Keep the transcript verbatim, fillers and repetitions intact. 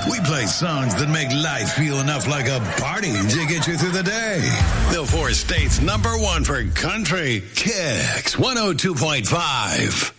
We play songs that make life feel enough like a party to get you through the day. The four states number one for country, Kicks one oh two point five.